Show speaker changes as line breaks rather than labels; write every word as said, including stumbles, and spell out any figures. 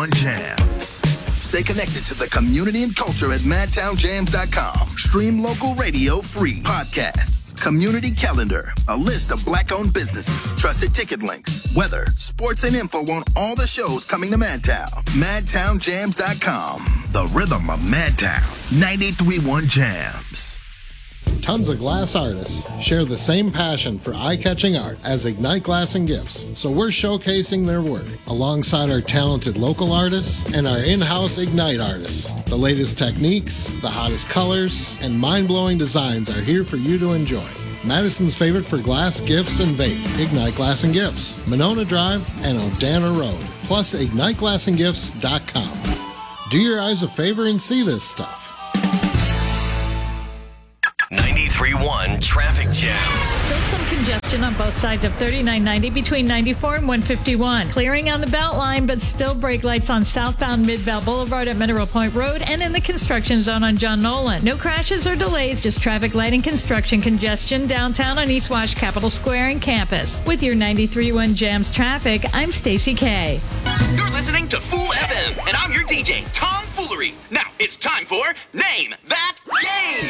one Jams. Stay connected to the community and culture at madtown jams dot com. Stream local radio free. Podcasts, community calendar, a list of black-owned businesses, trusted ticket links, weather, sports, and info on all the shows coming to Madtown. madtown jams dot com. The rhythm of Madtown. ninety-three point one Jams.
Tons of glass artists share the same passion for eye-catching art as Ignite Glass and Gifts, so we're showcasing their work alongside our talented local artists and our in-house Ignite artists. The latest techniques, the hottest colors, and mind-blowing designs are here for you to enjoy. Madison's favorite for glass, gifts, and vape, Ignite Glass and Gifts, Monona Drive and Odana Road, plus ignite glass and gifts dot com. Do your eyes a favor and see this stuff.
ninety-three point one Traffic Jams.
Still some congestion on both sides of thirty-nine ninety between ninety-four and one fifty-one. Clearing on the Beltline, but still brake lights on southbound Midvale Boulevard at Mineral Point Road and in the construction zone on John Nolan. No crashes or delays, just traffic light and construction congestion downtown on East Wash, Capitol Square, and Campus. With your ninety-three point one Jams traffic, I'm Stacey K.
You're listening to Fool F M, and I'm your D J, Tom Foolery. Now, it's time for Name That Game.